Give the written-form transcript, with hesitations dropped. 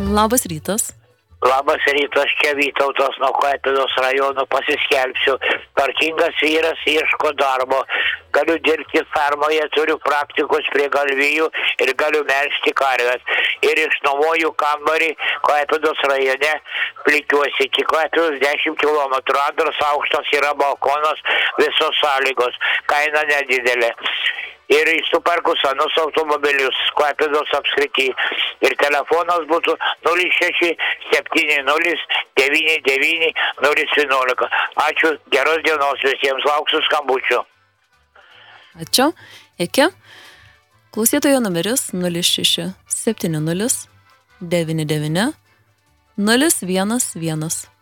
Labas rytas. Labas rytas, čia Vytautas nuo Klaipėdos rajono, pasiskelbsiu. Tvarkingas vyras ieško darbo. Galiu dirbti fermoje, turiu praktikos prie galvijų ir galiu melžti karves. Ir išnuomoju kambarį Klaipėdos rajone, plikiuosi iki Klaipėdos 10 km. Antras aukštas yra balkonas, visos sąlygos, kaina nedidelė. Ir išsuperku senus automobilius Klaipėdos apskrity. Ir telefonas būtų 06 70 99 011. Ačiū, geros dienos visiems, lauksiu skambučių. Ačiū, iki. Klausytojo numeris 06 70 99 011.